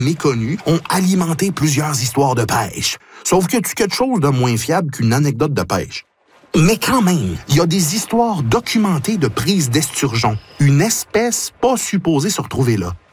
méconnus ont alimenté plusieurs histoires de pêche. Sauf que tu quelque chose de moins fiable qu'une anecdote de pêche. Mais quand même, il y a des histoires documentées de prise d'esturgeon, une espèce pas supposée se retrouver là.